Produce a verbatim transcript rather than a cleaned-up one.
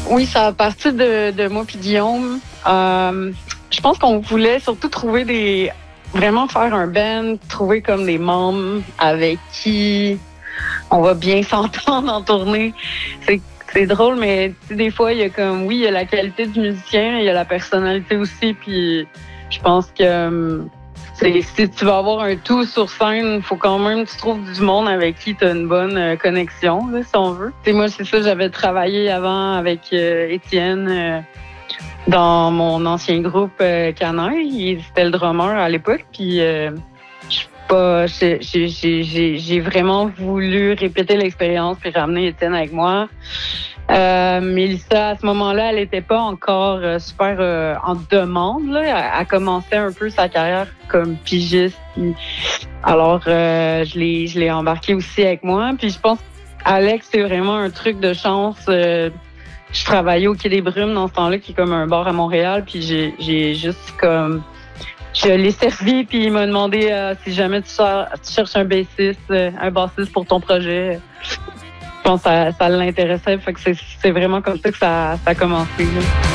Oui, ça a parti de, de moi puis Guillaume. Euh, je pense qu'on voulait surtout trouver des... Vraiment faire un band, trouver comme des membres avec qui on va bien s'entendre en tournée. C'est, c'est drôle, mais des fois, il y a comme... Oui, il y a la qualité du musicien, il y a la personnalité aussi, puis je pense que... C'est, si tu vas avoir un tout sur scène, il faut quand même que tu trouves du monde avec qui tu as une bonne euh, connexion, là, si on veut. T'sais, moi, c'est ça, j'avais travaillé avant avec euh, Étienne euh, dans mon ancien groupe euh, Canaille. Il était le drummer à l'époque, puis euh, je pas, j'ai, j'ai, j'ai, j'ai vraiment voulu répéter l'expérience puis ramener Étienne avec moi. Euh, Mélissa, à ce moment-là, elle n'était pas encore euh, super euh, en demande. Là. Elle, elle commençait un peu sa carrière comme pigiste. Puis, alors, euh, je l'ai, je l'ai embarqué aussi avec moi. Puis je pense qu'Alex, c'est vraiment un truc de chance. Euh, je travaillais au Quai des Brumes dans ce temps-là, qui est comme un bar à Montréal. Puis j'ai, j'ai juste comme... Je l'ai servi, puis il m'a demandé euh, si jamais tu, cher- tu cherches un bassiste, euh, un bassiste pour ton projet. Je pense que ça, ça l'intéressait. Fait que c'est, c'est vraiment comme ça que ça, ça a commencé. Là.